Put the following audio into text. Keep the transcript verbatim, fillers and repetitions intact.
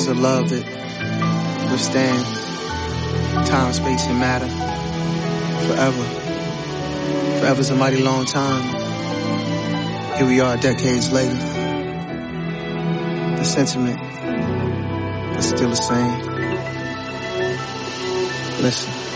is a love that withstand time, space, and matter forever. Forever's a mighty long time. Here we are decades later. The sentiment is still the same. Listen.